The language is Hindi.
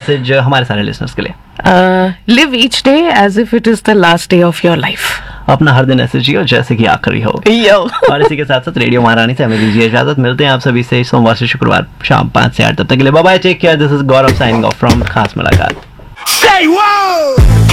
मैसेज हमारे सारे लिसनर्स के लिए? Live each day as if it is the last day of your life. अपना हर दिन ऐसे जियो जैसे कि आखिरी हो. और इसी के साथ साथ रेडियो महारानी से हमें दीजिए इजाजत. मिलते हैं आप सभी से सोमवार से शुक्रवार शाम 5 से 8. तब तक के लिए bye bye, take care. This is Gaurav signing off from खास मुलाकात.